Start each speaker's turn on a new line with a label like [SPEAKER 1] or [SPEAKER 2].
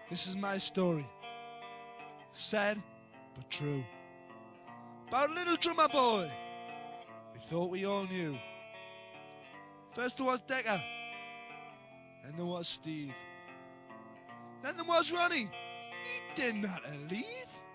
[SPEAKER 1] This is my story. Sad, but true. About a little drummer boy we thought we all knew. First there was Decker, then there was Steve, then there was Ronnie. He didn't have to leave.